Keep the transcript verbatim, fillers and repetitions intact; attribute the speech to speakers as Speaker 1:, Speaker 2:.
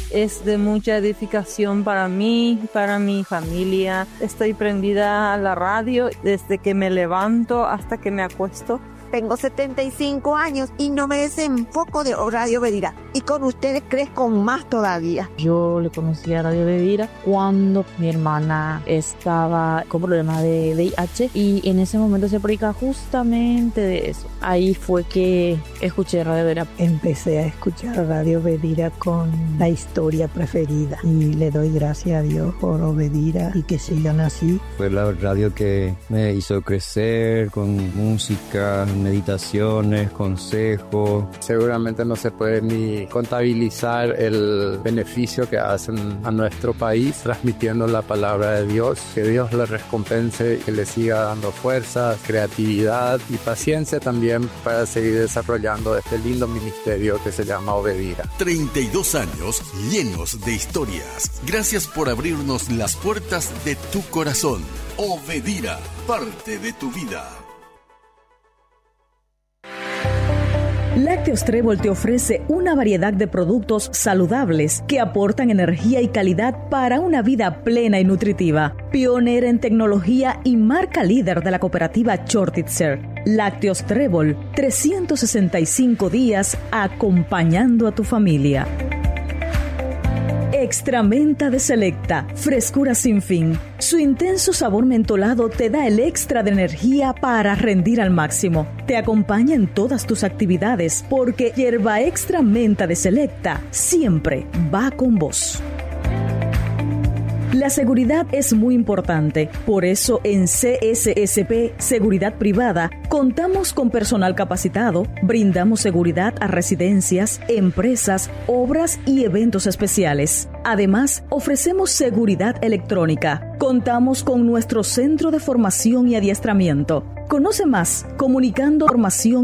Speaker 1: es de mucha edificación para mí, para mi familia. Estoy prendida a la radio desde que me levanto hasta que me acuesto.
Speaker 2: Tengo setenta y cinco años y no me desenfoco de Radio Bedira. Y con ustedes crezco más todavía.
Speaker 3: Yo le conocí a Radio Bedira cuando mi hermana estaba con problemas de V I H y en ese momento se predicaba justamente de eso. Ahí fue que escuché Radio Bedira.
Speaker 4: Empecé a escuchar Radio Bedira con la historia preferida y le doy gracias a Dios por Bedira y que sigan así.
Speaker 5: Fue la radio que me hizo crecer con música, meditaciones, consejos.
Speaker 6: Seguramente no se puede ni contabilizar el beneficio que hacen a nuestro país transmitiendo la palabra de Dios. Que Dios les recompense, que les siga dando fuerza, creatividad y paciencia también para seguir desarrollando este lindo ministerio que se llama Obedira.
Speaker 7: treinta y dos años llenos de historias. Gracias por abrirnos las puertas de tu corazón. Obedira, parte de tu vida.
Speaker 8: Lácteos Trébol te ofrece una variedad de productos saludables que aportan energía y calidad para una vida plena y nutritiva. Pionera en tecnología y marca líder de la cooperativa Shortitzer. Lácteos Trébol, trescientos sesenta y cinco días acompañando a tu familia. Extra menta de Selecta, frescura sin fin. Su intenso sabor mentolado te da el extra de energía para rendir al máximo. Te acompaña en todas tus actividades porque hierba extra menta de Selecta siempre va con vos. La seguridad es muy importante, por eso en C S S P Seguridad Privada contamos con personal capacitado, brindamos seguridad a residencias, empresas, obras y eventos especiales. Además, ofrecemos seguridad electrónica. Contamos con nuestro centro de formación y adiestramiento. Conoce más comunicando formación